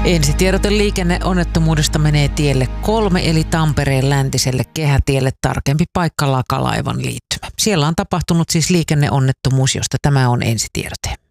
Ensitiedote liikenneonnettomuudesta menee tielle 3 eli Tampereen läntiselle kehätielle, tarkempi paikka Lakalaivan liittymä. Siellä on tapahtunut siis liikenneonnettomuus, josta tämä on ensitiedote.